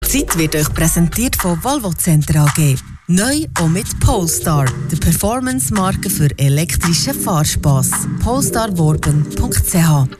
Die Zeit wird euch präsentiert von Volvo Center AG. Neu auch mit Polestar, der Performance-Marke für elektrischen Fahrspass. polestarwarben.ch.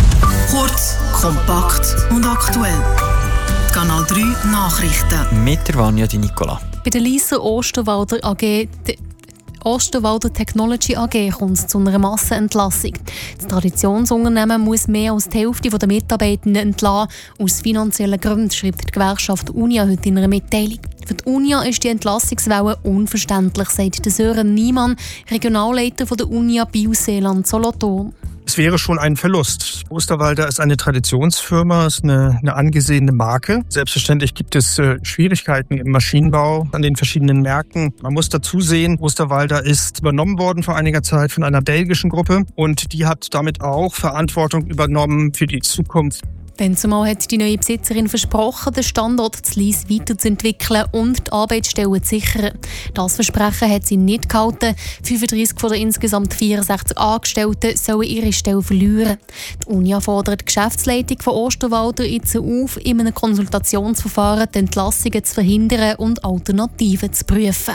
Kurz, kompakt und aktuell. Kanal 3 Nachrichten. Mit der Vanja Di Nicola. Bei der Lyser Osterwalder AG Osterwalder Technology AG kommt es zu einer Massenentlassung. Das Traditionsunternehmen muss mehr als die Hälfte der Mitarbeitenden entlassen. Aus finanziellen Gründen schreibt die Gewerkschaft Unia heute in einer Mitteilung. Für die Unia ist die Entlassungswelle unverständlich, sagt Sören Niemann, Regionalleiter der Unia Biel-Seeland-Solothurn. Es wäre schon ein Verlust. Osterwalder ist eine Traditionsfirma, ist eine angesehene Marke. Selbstverständlich gibt es Schwierigkeiten im Maschinenbau an den verschiedenen Märkten. Man muss dazu sehen, Osterwalder ist übernommen worden vor einiger Zeit von einer belgischen Gruppe und die hat damit auch Verantwortung übernommen für die Zukunft. Dann zumal hat die neue Besitzerin versprochen, den Standort zu Lyss weiterzuentwickeln und die Arbeitsstellen zu sichern. Das Versprechen hat sie nicht gehalten. 35 von den insgesamt 64 Angestellten sollen ihre Stelle verlieren. Die Unia fordert die Geschäftsleitung von Osterwalder jetzt auf, in einem Konsultationsverfahren die Entlassungen zu verhindern und Alternativen zu prüfen.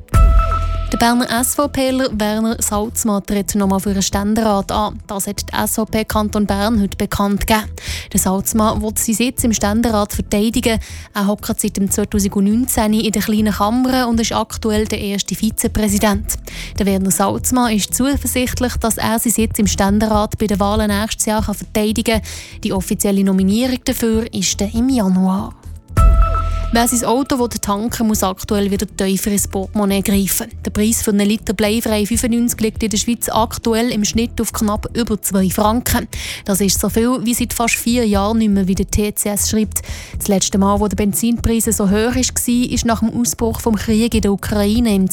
Der Berner SVPler Werner Salzmann tritt nochmal für einen Ständerat an. Das hat die SVP Kanton Bern heute bekannt gegeben. Der Salzmann will seinen Sitz im Ständerat verteidigen. Er hockt seit 2019 in der kleinen Kammer und ist aktuell der erste Vizepräsident. Der Werner Salzmann ist zuversichtlich, dass er seinen Sitz im Ständerat bei den Wahlen nächstes Jahr verteidigen kann. Die offizielle Nominierung dafür ist dann im Januar. Wer sein Auto tanken will, muss aktuell wieder tiefer ins Portemonnaie greifen. Der Preis für einen Liter bleifrei 95 liegt in der Schweiz aktuell im Schnitt auf knapp über 2 Franken. Das ist so viel wie seit fast 4 Jahren nicht mehr, wie der TCS schreibt. Das letzte Mal, wo der Benzinpreis so hoch war, war nach dem Ausbruch des Krieges in der Ukraine im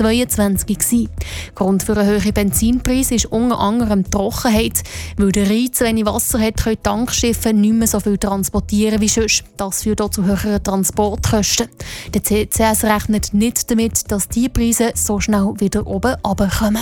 2022. Grund für einen hohen Benzinpreis ist unter anderem die Trockenheit. Weil der Rhein zu wenig Wasser hat, können Tankschiffe nicht mehr so viel transportieren wie sonst. Das führt auch zu höheren Transportkosten. Der TCS rechnet nicht damit, dass die Preise so schnell wieder oben runterkommen.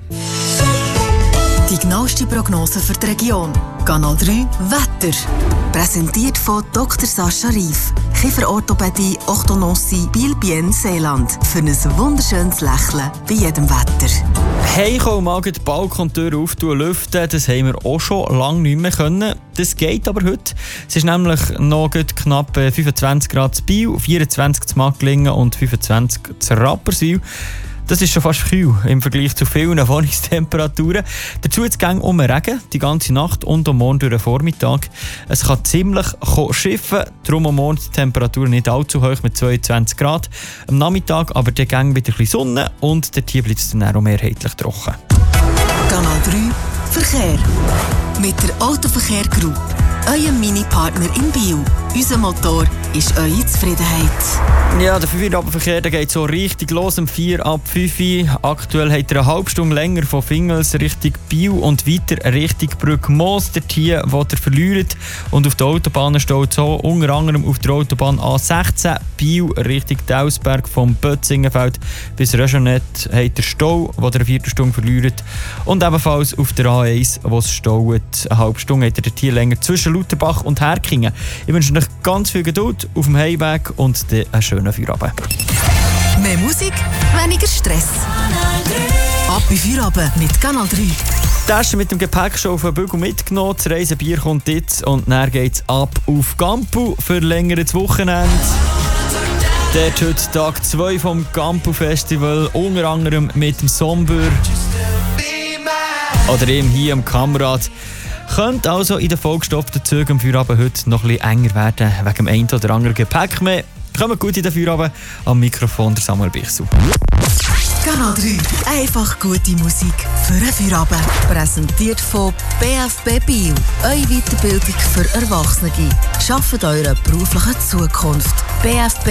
Die genaueste Prognose für die Region. Kanal 3 Wetter. Präsentiert von Dr. Sascha Rief. Kieferorthopädie, Orthodontie, Biel-Bien-Seeland. Für ein wunderschönes Lächeln bei jedem Wetter. Heimkommen, mal die Balkontür auftun und lüften, das haben wir auch schon lange nicht mehr können. Das geht aber heute. Es ist nämlich noch knapp 25 Grad zu Biel, 24 zu Magglingen und 25 zu Rapperswil. Das ist schon fast kühl im Vergleich zu vielen Wohnungstemperaturen. Dazu jetzt gang um Regen, die ganze Nacht und am Morgen durch den Vormittag. Es kann ziemlich schiffen, darum am Morgen die Temperatur nicht allzu hoch mit 22 Grad. Am Nachmittag aber der Gang wieder ein bisschen Sonne und der Tier bleibt dann auch mehrheitlich trocken. Kanal 3 Verkehr. Mit der Autoverkehr Group. Euer Mini-Partner in Biel. Unser Motor ist eure Zufriedenheit. Ja, der 5-Uhr-Verkehr geht so richtig los, um 4 ab 5 Uhr. Aktuell hat er eine halbe Stunde länger von Fingels Richtung Biel und weiter Richtung Brücke Moos. Der Tier, wo er verliert. Und auf der Autobahn steht so unter anderem auf der Autobahn A16 Biel Richtung Dausberg vom Bötzingenfeld bis Rejonet hat der Stau, wo der eine Viertelstunde verliert. Und ebenfalls auf der A1, wo es staut, eine halbe Stunde hat er der Tier länger zwischen Lauterbach und Herkingen. Ich wünsche euch ganz viel Geduld auf dem Heimweg und einen schönen Feierabend. Mehr Musik, weniger Stress. Ab in Feierabend mit Kanal 3. Tasche mit dem Gepäck schon auf den Bügel mitgenommen. Das Reisebier kommt jetzt und dann geht's ab auf Campu für längeres Wochenende. Dort heute Tag 2 vom Campu Festival, unter anderem mit dem Sombür oder eben hier am Kamerad. Könnte also in den vollgestopften Zügen am Feierabend heute noch ein bisschen enger werden, wegen dem einen oder anderen Gepäck mehr. Kommt gut in den Feierabend. Am Mikrofon der Samuel Bichsel. Kanal 3. Einfach gute Musik für einen Feierabend. Präsentiert von BFB Biel. Eure Weiterbildung für Erwachsene. Schafft eure berufliche Zukunft. BFB